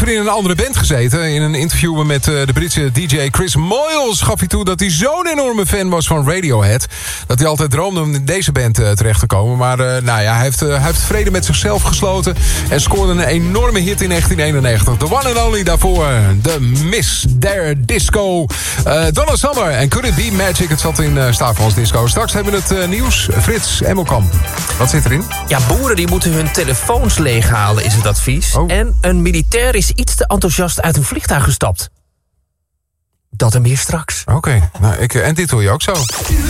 later in een andere band gezeten. In een interview met de Britse DJ Chris Moyles gaf hij toe dat hij zo'n enorme fan was van Radiohead. Dat hij altijd droomde om in deze band terecht te komen. Maar hij heeft vrede met zichzelf gesloten en scoorde een enorme hit in 1991. The one and only daarvoor, The Miss Their Disco. Donna Summer en Could It Be Magic. Het zat in Stavros Disco. Straks hebben we het nieuws. Frits Emmelkamp. Wat zit erin? Ja, boeren die moeten hun telefoons leeghalen, is het advies. Oh. En een militair is iets te enthousiast uit een vliegtuig gestapt. Dat en meer straks. Oké. Nou, en dit hoor je ook zo.